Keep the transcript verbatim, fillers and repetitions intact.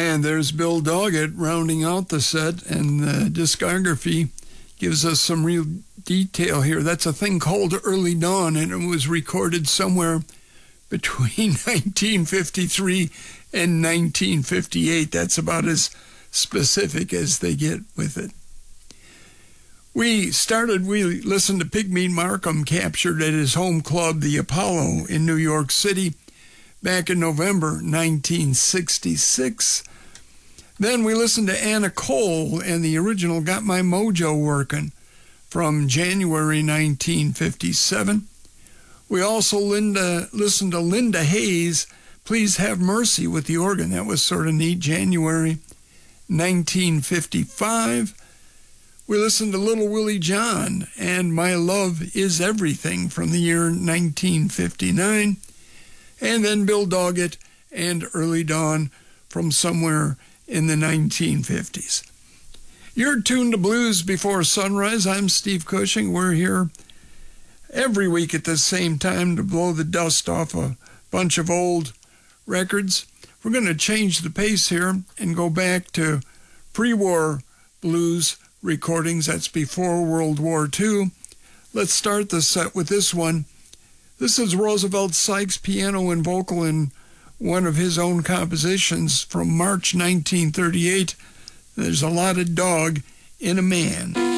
And there's Bill Doggett rounding out the set, and the discography gives us some real detail here. That's a thing called Early Dawn, and it was recorded somewhere between nineteen fifty-three and nineteen fifty-eight. That's about as specific as they get with it. We started, we listened to Pigmeat Markham, captured at his home club, the Apollo, in New York City, back in November nineteen sixty-six. Then we listened to Anna Cole and the original Got My Mojo Workin' from January nineteen fifty-seven. We also Linda, listened to Linda Hayes, Please Have Mercy with the organ. That was sort of neat, January nineteen fifty-five. We listened to Little Willie John and My Love Is Everything from the year nineteen fifty-nine. And then Bill Doggett and Early Dawn from somewhere in the nineteen fifties. You're tuned to Blues Before Sunrise. I'm Steve Cushing. We're here every week at the same time to blow the dust off a bunch of old records. We're going to change the pace here and go back to pre-war blues recordings. That's before World War Two. Let's start the set with this one. This is Roosevelt Sykes, piano and vocal, in one of his own compositions from March nineteen thirty-eight. There's a lot of dog in a man.